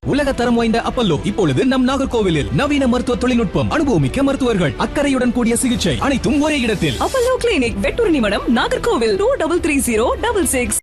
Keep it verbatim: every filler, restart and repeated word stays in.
உலக தரம் வாய்ந்த அப்பல்லோ இப்பொழுது நம் நாகர்கோவிலில் நவீன மருத்துவ தொழில்நுட்பம், அனுபவமிக்க மருத்துவர்கள், அக்கறையுடன் கூடிய சிகிச்சை, அனைத்தும் ஒரே இடத்தில். Apollo clinic, Vettur நிமணம், Nagercoil. Two double three zero double six.